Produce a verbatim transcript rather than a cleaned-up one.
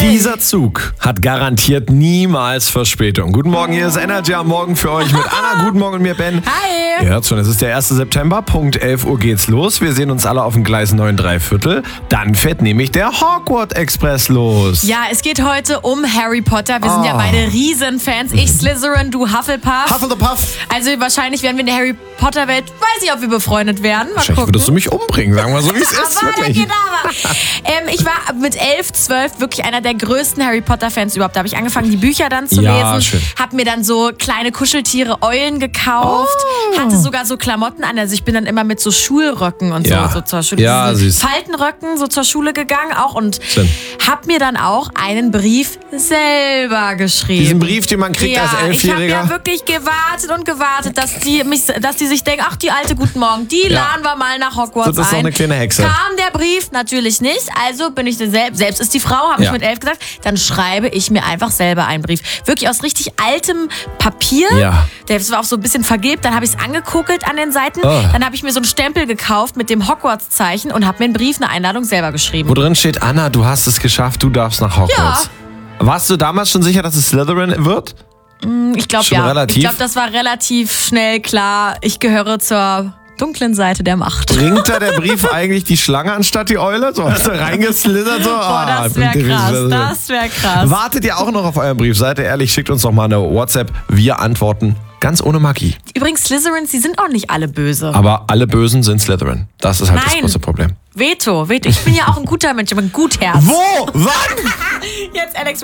Dieser Zug hat garantiert niemals Verspätung. Guten Morgen, hier ist Energy am Morgen für euch mit Anna. Guten Morgen und mir, Ben. Hi. Ihr hört schon, es ist der erste September, Punkt elf Uhr geht's los. Wir sehen uns alle auf dem Gleis neun drei Viertel. Dann fährt nämlich der Hogwarts Express los. Ja, es geht heute um Harry Potter. Wir sind ja beide Riesenfans. Ich Slytherin, du Hufflepuff. Hufflepuff. Also wahrscheinlich werden wir in der Harry Potter Welt, weiß ich, ob wir befreundet werden. Mal Wahrscheinlich gucken. würdest du mich umbringen, sagen wir so, wie es ist. Aber Wirklich. genau. ähm, ich war mit elf, zwölf wirklich einer der größten Harry Potter Fans überhaupt. Da habe ich angefangen, die Bücher dann zu Ja, lesen. schön. Hab mir dann so kleine Kuscheltiere, Eulen gekauft. Oh. Hatte sogar so Klamotten an. Also ich bin dann immer mit so Schulröcken und Ja. so, so zur Schule. Ja, diesen süß. Faltenröcken so zur Schule gegangen auch und Schön. hab mir dann auch einen Brief selber geschrieben. Diesen Brief, den man kriegt ja, als ich habe Elfjähriger. ja wirklich gewartet und gewartet, dass die mich, dass die sich denken, ach die alte Guten Morgen, die Ja. laden wir mal nach Hogwarts Das ist doch ein. eine kleine Hexe. Kam der Brief natürlich nicht, also bin ich selbst, selbst ist die Frau, habe Ja. ich mit elf gesagt, dann schreibe ich mir einfach selber einen Brief. Wirklich aus richtig altem Papier. Ja. Das war auch so ein bisschen vergilbt, dann habe ich es angekokelt an den Seiten, Oh. dann habe ich mir so einen Stempel gekauft mit dem Hogwarts-Zeichen und habe mir einen Brief, eine Einladung selber geschrieben. Wo drin steht, Anna, du hast es geschafft, du darfst nach Hogwarts. Warst du damals schon sicher, dass es Slytherin wird? Ich glaube, Schon ja. relativ? Ich glaube, das war relativ schnell klar. Ich gehöre zur dunklen Seite der Macht. Bringt da der Brief eigentlich die Schlange anstatt die Eule? So hast du reingeslithert? So, Boah, ah, das wäre bringt der krass. Brief- Das wäre krass. Wartet ihr auch noch auf euren Brief? Seid ihr ehrlich, schickt uns doch mal eine WhatsApp. Wir antworten ganz ohne Magie. Übrigens, Slytherins, die sind auch nicht alle böse. Aber alle Bösen sind Slytherin. Das ist halt das Nein. große Problem. Veto, Veto. Ich bin ja auch ein guter Mensch, aber ein Gutherz. Wo? Wann? Jetzt Alex